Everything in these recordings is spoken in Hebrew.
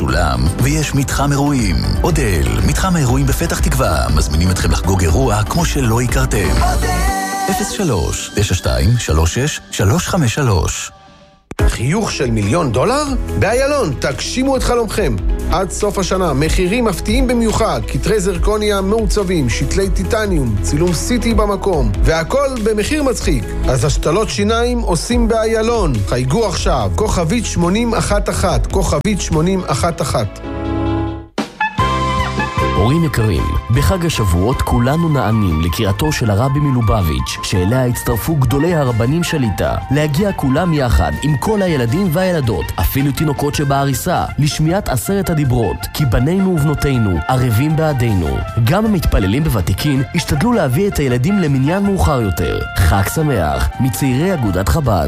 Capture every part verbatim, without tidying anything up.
משולם, ויש מתחם אירועים. אודל, מתחם האירועים בפתח תקווה, מזמינים אתכם לחגוג אירוע כמו שלא הכרתם. אפס שלוש תשע שתיים שלוש שש שלוש חמש שלוש. חיוך של מיליון דולר? באיילון, תגשימו את חלומכם. עד סוף השנה, מחירים מפתיעים במיוחד, כתרי זרקוניה מעוצבים, שתלי טיטניום, צילום סיטי במקום, והכל במחיר מצחיק. אז השתלות שיניים עושים באיילון. חייגו עכשיו, כוכבית שמונים אחת אחת, כוכבית שמונים אחת אחת. הורים יקרים, בחג השבועות כולנו נענים לקריאתו של הרבי מלובביץ', שאליה הצטרפו גדולי הרבנים שליטה, להגיע כולם יחד עם כל הילדים והילדות, אפילו תינוקות שבעריסה, לשמיעת עשרת הדיברות, כי בנינו ובנותינו ערבים בעדינו. גם המתפללים בוותיקין השתדלו להביא את הילדים למניין מאוחר יותר. חג שמח מצעירי אגודת חב"ד.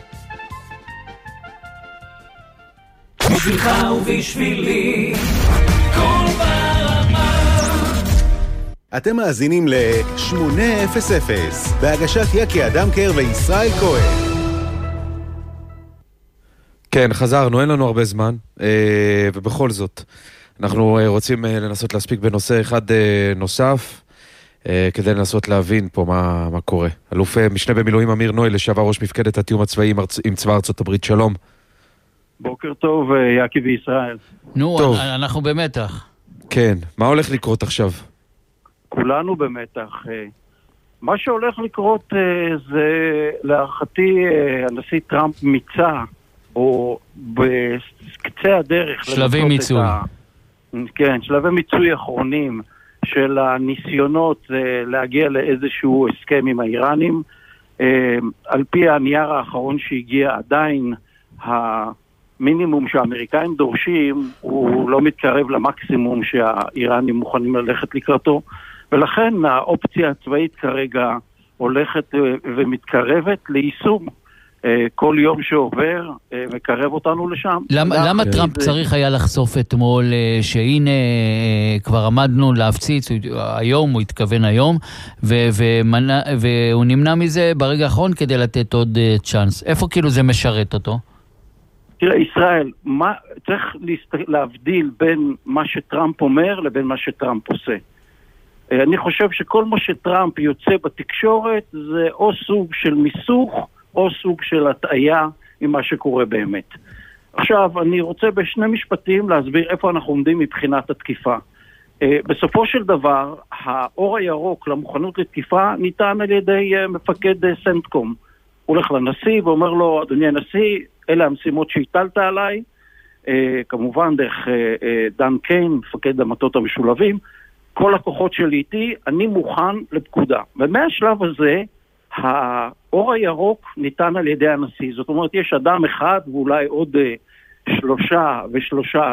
בשבילך ובשבילי כל פעם. אתם מאזינים ל-שמונה אפס אפס בהגשת יקי אדמקר וישראל כהן. כן, חזרנו, אין לנו הרבה זמן, ובכל זאת אנחנו רוצים לנסות להספיק בנושא אחד נוסף, כדי לנסות להבין פה מה, מה קורה. אלוף משנה במילואים אמיר נוי, לשעבר ראש מפקדת התיאום הצבאי עם, עם צבא ארצות הברית, שלום. בוקר טוב, יקי וישראל. נו, טוב. אנחנו במתח. כן, מה הולך לקרות עכשיו? כולנו במתח. מה שהולך לקרות זה, להערכתי, הנשיא טראמפ מיצה, או בקצה הדרך... שלבי מיצוי. ה... כן, שלבי מיצוי אחרונים של הניסיונות להגיע לאיזשהו הסכם עם האיראנים. על פי הנייר האחרון שהגיע, עדיין המינימום שהאמריקאים דורשים הוא לא מתקרב למקסימום שהאיראנים מוכנים ללכת לקראתו. ולכן האופציה הצבאית כרגע הולכת ומתקרבת ליישום. כל יום שעובר מקרב אותנו לשם. למה, למה טראמפ צריך היה לחשוף אתמול שהנה כבר עמדנו להפציץ, היום הוא התכוון היום, ו- ומנע, והוא נמנע מזה ברגע האחרון כדי לתת עוד צ'אנס. איפה כאילו זה משרת אותו? תראה, ישראל, מה, צריך להבדיל בין מה שטראמפ אומר לבין מה שטראמפ עושה. אני חושב שכל מה שטראמפ יוצא בתקשורת זה או סוג של מיסוך או סוג של הטעיה עם מה שקורה באמת. עכשיו, אני רוצה בשני משפטים להסביר איפה אנחנו עומדים מבחינת התקיפה. בסופו של דבר, האור הירוק למוכנות לתקיפה ניתן על ידי מפקד סנטקום. הוא הולך לנשיא ואומר לו, אדוני הנשיא, אלה המשימות שהטלת עליי, כמובן דרך דן קיין, מפקד המטות המשולבים, כל הכוחות שלי איתי, אני מוכן לפקודה. ומהשלב הזה, האור הירוק ניתן על ידי הנשיא. זאת אומרת, יש אדם אחד ואולי עוד שלושה ושלושה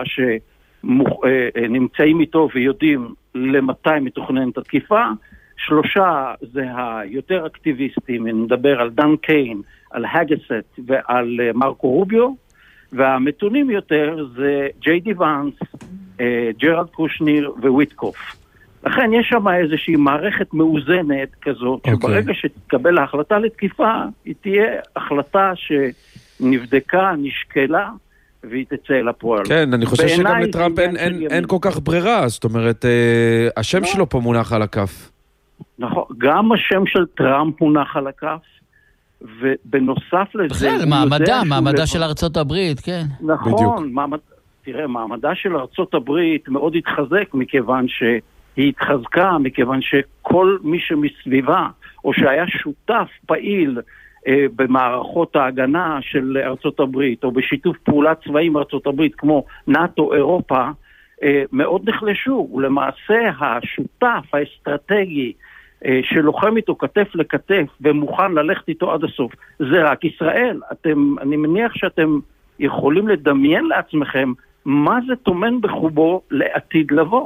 שנמצאים איתו ויודעים למתי מתוכננת התקיפה. שלושה זה היותר אקטיביסטים, נדבר על דן קיין, על הגסט ועל מרקו רוביו, והמתונים יותר זה ג'יי די ואנס, ג'רלד קושניר וויטקוף. לכן יש שם איזושהי מערכת מאוזנת כזאת, okay. שברגע שתקבל ההחלטה לתקיפה, היא תהיה החלטה שנבדקה, נשקלה, והיא תצא לפועל. כן, אני חושב שגם לטראמפ אין, אין, אין כל כך ברירה, זאת אומרת, אה, השם לא. שלו פה מונח על הכף. נכון, גם השם של טראמפ מונח על הכף, ובנוסף לזה... בכלל, מעמדה, מעמדה של ארצות הברית, כן. נכון, מעמד, תראה, מעמדה של ארצות הברית מאוד התחזק, מכיוון ש... היא התחזקה מכיוון שכל מי שמסביבה, או שהיה שותף פעיל אה, במערכות ההגנה של ארצות הברית, או בשיתוף פעולה צבאי עם ארצות הברית, כמו נאטו, אירופה, אה, מאוד נחלשו. ולמעשה השותף האסטרטגי אה, שלוחם איתו כתף לכתף, ומוכן ללכת איתו עד הסוף, זה רק ישראל. אתם, אני מניח שאתם יכולים לדמיין לעצמכם, מה זה תומן בחובו לעתיד לבוא.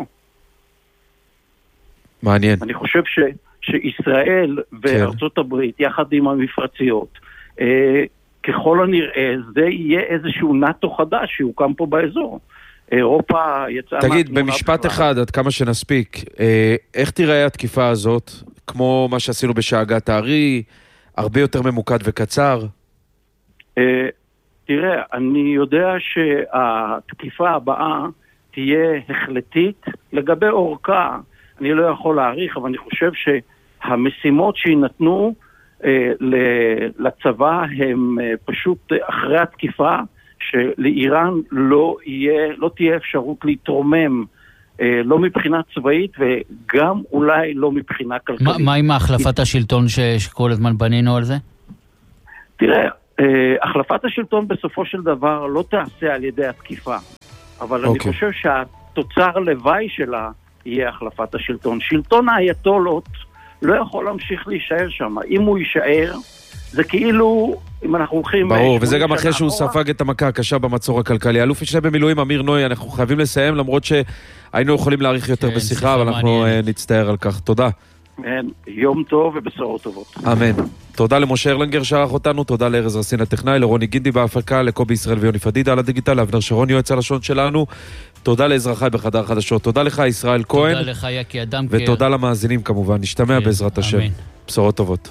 מעניין. אני חושב ש, שישראל וארצות הברית, יחד עם המפרציות, אה, ככל הנראה, זה יהיה איזשהו נאטו חדש שיוקם פה באזור. אירופה יצאה... תגיד, במשפט בכלל. אחד, עד כמה שנספיק, אה, איך תראה התקיפה הזאת, כמו מה שעשינו בשאגת הארי, הרבה יותר ממוקד וקצר? אה, תראה, אני יודע שהתקיפה הבאה תהיה החלטית. לגבי אורכה, אני לא יכול להעריך, אבל אני חושב שהמשימות שיינתנו אה, לצבא הם אה, פשוט אחרי התקיפה, שלאיראן לא, יהיה, לא תהיה אפשרות להתרומם, אה, לא מבחינה צבאית וגם אולי לא מבחינה כלכלית. מה, מה עם החלפת השלטון ש, שכל הזמן בנינו על זה? תראה, אה, החלפת השלטון בסופו של דבר לא תעשה על ידי התקיפה. אבל okay. אני חושב שהתוצר לוואי שלה יהיה החלפת השלטון. שלטון האייתולות לא יכול להמשיך להישאר שם. אם הוא יישאר, זה כאילו, אם אנחנו הולכים... ברור, וזה גם אחרי שהוא ספג את המכה הקשה במצור הכלכלי. אלוף משנה במילואים, אמיר נוי, אנחנו חייבים לסיים, למרות שהיינו יכולים להאריך יותר בשיחה, אבל אנחנו נצטער על כך. תודה. יום טוב ובשורות טובות. אמן. תודה למשה ארלנגר שערך אותנו, תודה לארז רסין הטכנאי, לרוני גינדי בהפקה, לקובי ישראל ויוני פדידה על הדיגיטל, לאבנר שרון יועץ הלשון שלנו, תודה לאזרחי בחדר חדשות, תודה לך ישראל כהן, תודה לך יקי אדם, ותודה למאזינים כמובן, נשתמע בעזרת השם, בשורות טובות.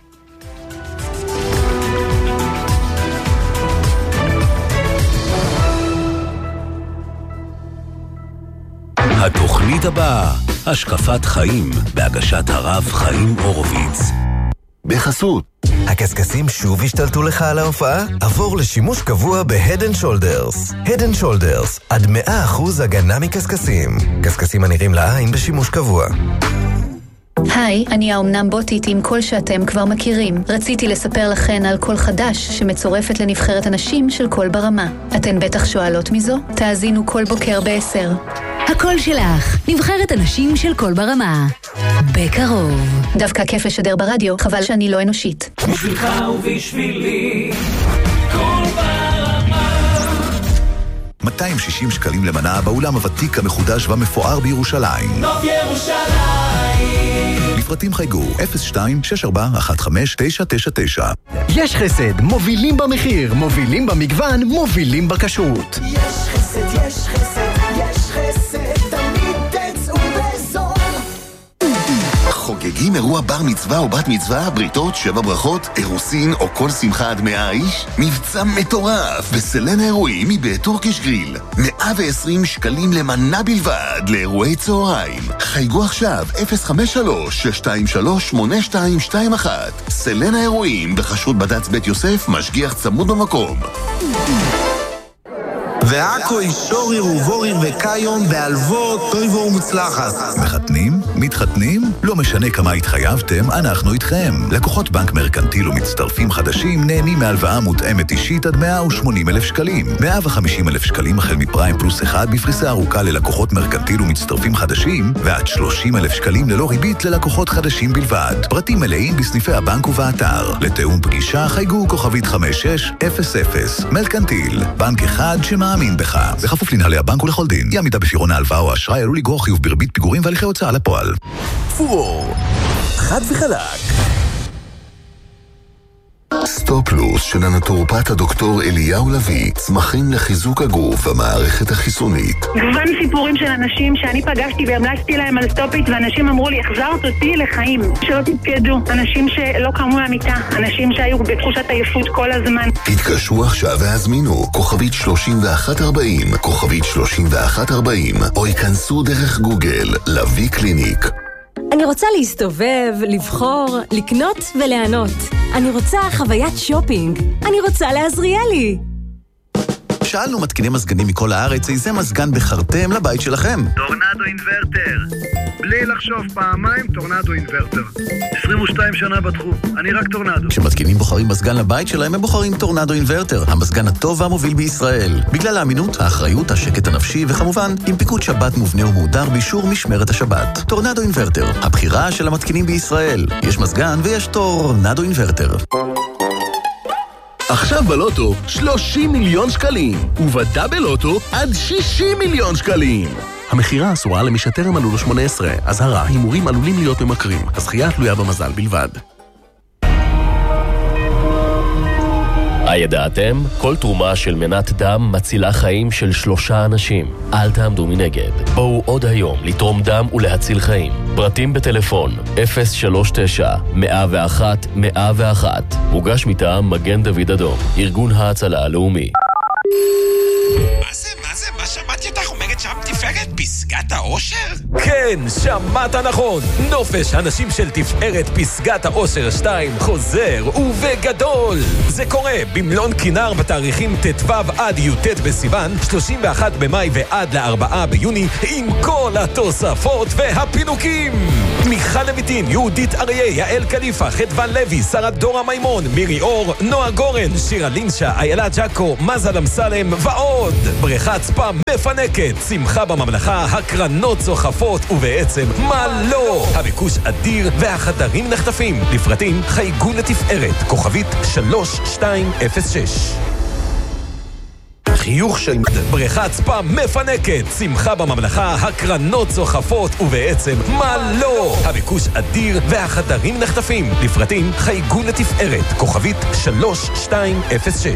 התוכנית הבאה, השקפת חיים, בהגשת הרב חיים הורוביץ. בחסות. הקסקסים שוב השתלטו לך על ההופעה? עבור לשימוש קבוע ב-Head and Shoulders. Head and Shoulders, עד מאה אחוז הגנה מקסקסים. קסקסים הנראים לעין בשימוש קבוע. היי, אני האומנם בוטית עם קול שאתם כבר מכירים. רציתי לספר לכן על קול חדש שמצורפת לנבחרת הנשים של קול ברמה. אתן בטח שואלות מזו? תאזינו כל בוקר בעשר. הקול שלך, נבחרת הנשים של קול ברמה. בקרוב. דווקא כיף לשדר ברדיו, חבל שאני לא אנושית. בשבילך ובשבילי, קול ברמה. מאתיים ושישים שקלים למנה באולם הוותיק המחודש והמפואר בירושלים. נוף ירושלים. לפרטים חייגו אפס שתיים שש ארבע אחת חמש תשע תשע תשע. יש חסד, מובילים במחיר, מובילים במגוון, מובילים בכשרות. יש חסד, יש חסד, יש חסד, תמיד תצאו בזול. חוגגים אירוע בר מצווה או בת מצווה, בריתות, שבע ברכות, אירוסין או כל שמחה עד מאה איש? מבצע מטורף בסלן האירועים מבית טורקיש גריל. מאה ועשרים שקלים למנה בלבד לאירועי צהריים. חייגו עכשיו אפס חמש שלוש שש שתיים שלוש שמונה שתיים שתיים אחת. סלן האירועים בחשות בד"ץ בית יוסף, משגיח צמוד במקום. ועכו אישוריר ובוריר וקיום בהלוות טויבו ומוצלחת. מחתנים? מתחתנים? לא משנה כמה התחייבתם, אנחנו איתכם. לקוחות בנק מרקנטיל ומצטרפים חדשים נהנים מהלוואה מותאמת אישית עד מאה ושמונים אלף שקלים. מאה וחמישים אלף שקלים החל מפריים פלוס אחד בפריסה ארוכה ללקוחות מרקנטיל ומצטרפים חדשים, ועד שלושים אלף שקלים ללא ריבית ללקוחות חדשים בלבד. פרטים מלאים בסניפי הבנק ובאתר. לתאום פגישה חייגו כוכבית חמש שש אפס אפס. מרקנטיל, בנק אחד שמע מאמין בך. בכפוף לנהלי הבנק ולכל דין. אי עמידה בפירעון ההלוואה או האשראי עלול לגרור חיוב בריבית פיגורים והליכי הוצאה לפועל. פור, חד וחלק. סטופלוס של הנטורופט הדוקטור אליהו לוי, צמחים לחיזוק הגוף והמערכת החיסונית. גוון סיפורים של אנשים שאני פגשתי והמלצתי להם על סטופית, ואנשים אמרו לי, החזרת אותי לחיים, שלא תתפקדו, אנשים שלא קמו מהמיטה, אנשים שהיו בתחושת עייפות כל הזמן. התקשרו עכשיו והזמינו כוכבית שלושים ואחת ארבעים, כוכבית שלושים ואחת ארבעים, או ייכנסו דרך גוגל לוי קליניק. אני רוצה להסתובב, לבחור, לקנות ולענות. אני רוצה חוויית שופינג. אני רוצה לעזריאלי. שאלנו מתקיני מזגנים מכל הארץ, איזה מזגן בחרתם לבית שלכם? טורנדו אינברטר. בלי לחשוב פעמיים, טורנדו אינברטר. עשרים ושתיים שנה בתחום, אני רק טורנדו. כשמתקינים בוחרים מזגן לבית שלהם, הם בוחרים טורנדו אינברטר, המזגן הטוב והמוביל בישראל. בגלל האמינות, האחריות, השקט הנפשי, וכמובן, עם פיקוד שבת מובנה ומהודר באישור משמרת השבת. טורנדו אינברטר, הבחירה של המתקינים בישראל. יש מזגן ויש טורנדו אינברטר. עכשיו בלוטו שלושים מיליון שקלים, ובדאבל לוטו עד שישים מיליון שקלים. המחירה אסורה למי שטרם מלאו לו שמונה עשרה, אזהרה, הימורים עלולים להיות ממכרים, הזכייה תלויה במזל בלבד. הידעתם? כל תרומה של מנת דם מצילה חיים של שלושה אנשים. אל תעמדו מנגד. בואו עוד היום לתרום דם ולהציל חיים. פרטים בטלפון אפס שלוש תשע מאה ואחת מאה ואחת. מוגש מטעם מגן דוד אדום, ארגון ההצלה הלאומי. מה זה? מה זה? מה שמעתי אותך אומרת שם תפארת פסגת האושר? כן, שמעת נכון. נופש הנשים של תפארת פסגת האושר שתיים חוזר ובגדול. זה קורה במלון כינר בתאריכים ט"ו עד י"ט בסיוון, שלושים ואחד במאי ועד לארבעה ביוני, עם כל התוספות והפינוקים. מיכל לויטין, יהודית אריה, יעל קליפה, חדוון לוי, שרה דורה מימון, מירי אור, נועה גורן, שירה לינשה, איילה ג'קו, מזל אמסלם ועוד. בריכת ספא מפנקת, שמחה בממלכה, הקרנות זוחפות, ובעצם מה לא? הביקוש אדיר והחדרים נחטפים. לפרטים חייגו לתפארת, כוכבית שלוש שתיים אפס שש. חיוך של בריכת ספא מפנקת, שמחה בממלכה, הקרנות זוחפות, ובעצם מה לא? הביקוש אדיר והחדרים נחטפים. לפרטים חייגו לתפארת, כוכבית שלוש שתיים אפס שש.